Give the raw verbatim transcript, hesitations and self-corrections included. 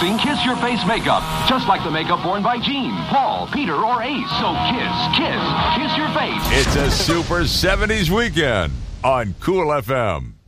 Introducing Kiss Your Face Makeup. Just like the makeup worn by Gene, Paul, Peter, or Ace. So kiss, kiss, kiss your face. It's a Super seventies weekend on Cool F M.